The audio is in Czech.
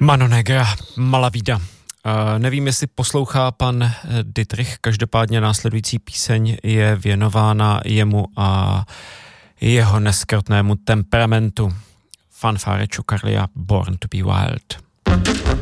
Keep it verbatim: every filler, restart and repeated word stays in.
Mano Negra, Mala vida. Uh, nevím, jestli poslouchá pan Dietrich, každopádně následující píseň je věnována jemu a jeho neskrotnému temperamentu. Fanfare Čukarlia, Born to be Wild.